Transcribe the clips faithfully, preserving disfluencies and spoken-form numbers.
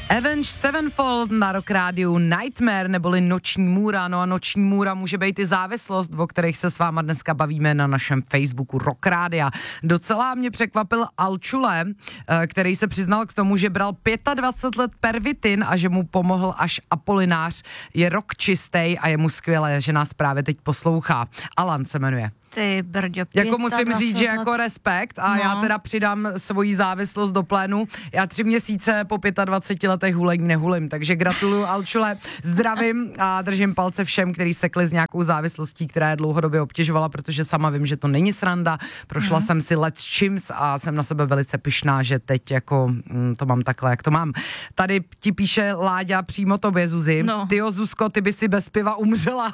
Avenged Sevenfold na Rock Rádiu Nightmare neboli Noční můra. No a Noční můra může být i závislost, o kterých se s váma dneska bavíme na našem Facebooku Rock Rádia. Docela mě překvapil Alčule, který se přiznal k tomu, že bral dvacet pět let pervitin a že mu pomohl až Apolinář. Je rok čistej a je mu skvělé, že nás právě teď poslouchá. Alan se jmenuje. Ty brďo, jako musím říct, že jako respekt a no. Já teda přidám svoji závislost do plénu. Já tři měsíce po dvaceti pěti letech hulení nehulím, takže gratuluju Alčule, zdravím a držím palce všem, kteří sekli s nějakou závislostí, která je dlouhodobě obtěžovala, protože sama vím, že to není sranda. Prošla mm. jsem si let s čims a jsem na sebe velice pyšná, že teď jako mm, to mám takhle, jak to mám. Tady ti píše Láďa přímo tobě, Zuzi. No. Tyjo, Zuzko, ty by si bez piva umřela.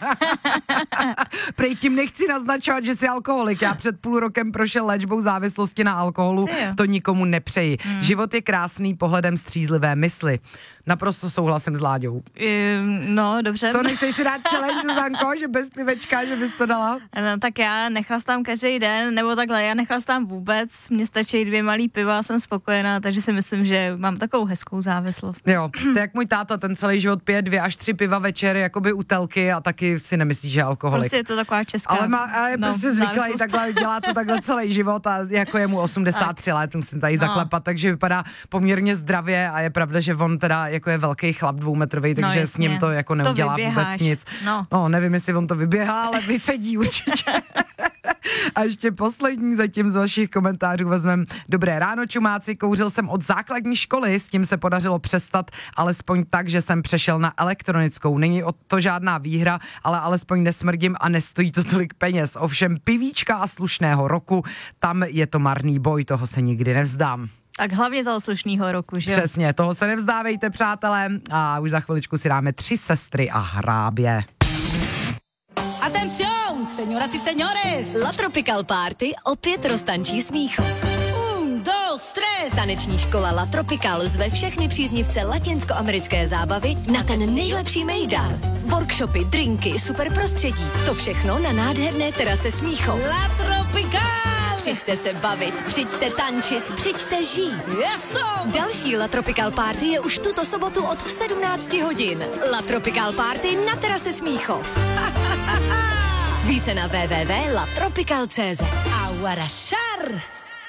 Prej tím nechci naznačovat, že jsi alkoholik. Já před půl rokem prošel léčbou závislosti na alkoholu. To nikomu nepřeji. Hmm. Život je krásný pohledem střízlivé mysli. Naprosto souhlasím s Láďou. Um, no, dobře. Co, nechceš si dát challenge, Zuzanko, že bez pivečka, že bys to dala? No, tak já nechlastám každý den, nebo takhle, já nechlastám vůbec. Mně stačí dvě malý piva a jsem spokojená, takže si myslím, že mám takovou hezkou závislost. Jo, to jak můj táta, ten celý život pije dvě až tři piva večer, jakoby u telky a taky si nemyslí, že je alkoholik. Prostě je to taková česká. Ale, má, ale je no, prostě zvyklý, takhle dělá to takhle celý život a jako je mu osmdesát tři let, musím tady no. zaklepat, takže vypadá poměrně zdravě a je pravda, že on teda jako je velký chlap dvoumetrový, takže no, s ním to jako neudělá to vůbec nic. No. no, nevím, jestli on to vyběhá, ale vysedí určitě. A ještě poslední zatím z vašich komentářů vezmeme. Dobré ráno, čumáci, kouřil jsem od základní školy, s tím se podařilo přestat, alespoň tak, že jsem přešel na elektronickou. Není o to žádná výhra, ale alespoň nesmrdím a nestojí to tolik peněz. Ovšem pivíčka a slušného roku, tam je to marný boj, toho se nikdy nevzdám. Tak hlavně toho slušného roku, že? Přesně, toho se nevzdávejte, přátelé. A už za chviličku si dáme Tři sestry a hrábě. Atención, señoras y señores! La Tropical Party opět roztančí Smíchov. Un, dos, tres! Taneční škola La Tropical zve všechny příznivce latinskoamerické zábavy na ten nejlepší mejdan. Workshopy, drinky, super prostředí. To všechno na nádherné terase Smíchov. La Tropical! Přijďte se bavit, přijďte tančit, přijďte žít. Yes, Další La Tropical Party je už tuto sobotu od sedmnácti hodin. La Tropical Party na terase Smíchov. Více na w w w tečka la tropical tečka c z. Aguarašar!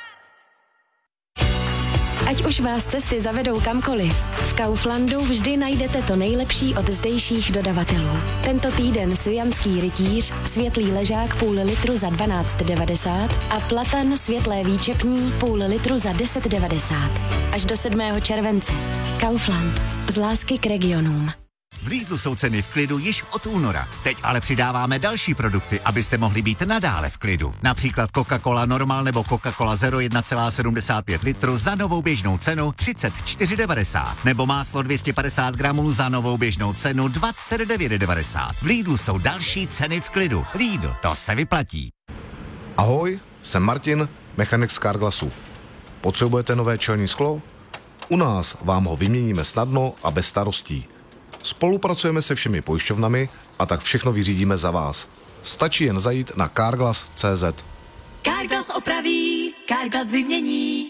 Ať už vás cesty zavedou kamkoliv, v Kauflandu vždy najdete to nejlepší od zdejších dodavatelů. Tento týden svijanský rytíř, světlý ležák půl litru za dvanáct devadesát a platan světlé výčepní půl litru za deset devadesát. Až do sedmého července. Kaufland. Z lásky k regionům. V Lidlu jsou ceny v klidu již od února. Teď ale přidáváme další produkty, abyste mohli být nadále v klidu. Například Coca-Cola Normal nebo Coca-Cola Zero jedna celá sedmdesát pět litru za novou běžnou cenu třicet čtyři devadesát. Nebo máslo dvě stě padesát gramů za novou běžnou cenu dvacet devět devadesát. V Lidlu jsou další ceny v klidu. Lidl, to se vyplatí. Ahoj, jsem Martin, mechanik z Carglassu. Potřebujete nové čelní sklo? U nás vám ho vyměníme snadno a bez starostí. Spolupracujeme se všemi pojišťovnami a tak všechno vyřídíme za vás. Stačí jen zajít na carglass tečka cé zet. Carglass opraví, Carglass vymění.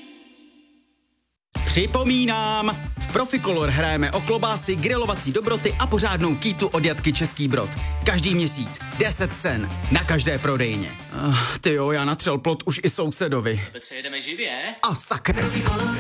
Připomínám, v Proficolor hrajeme o klobásy, grilovací dobroty a pořádnou kýtu od Jatky Český Brod. Každý měsíc deset cen na každé prodejně. Uh, tyjo, já natřel plot už i sousedovi. Petře, jedeme živě? A sakra. Proficolor,